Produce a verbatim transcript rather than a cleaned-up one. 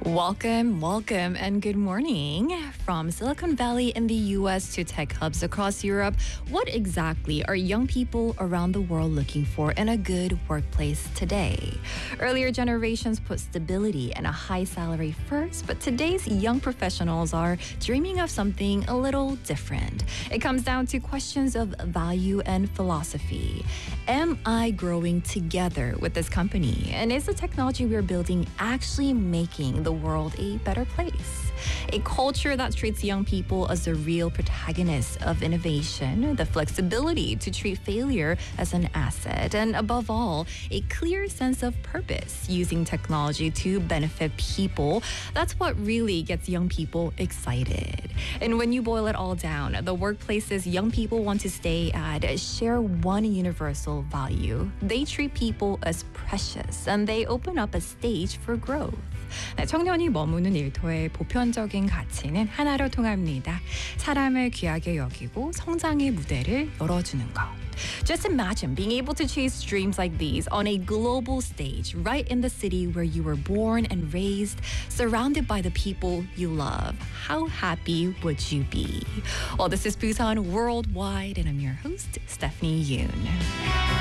Welcome, welcome, and good morning. From Silicon Valley in the U S to tech hubs across Europe, what exactly are young people around the world looking for in a good workplace today? Earlier generations put stability and a high salary first, but today's young professionals are dreaming of something a little different. It comes down to questions of value and philosophy. Am I growing together with this company? And is the technology we're building actually making the world a better place? A culture that treats young people as the real protagonists of innovation, the flexibility to treat failure as an asset, and above all, a clear sense of purpose using technology to benefit people. That's what really gets young people excited. And when you boil it all down, the workplaces young people want to stay at share one universal value. They treat people as precious, and they open up a stage for growth. 네, 청년이 머무는 일터의 보편적인 가치는 하나로 통합니다. 사람을 귀하게 여기고 성장의 무대를 열어주는 것. Just imagine being able to chase dreams like these on a global stage, right in the city where you were born and raised, surrounded by the people you love. How happy would you be? Well, this is Busan Worldwide, and I'm your host, Stephanie Yoon.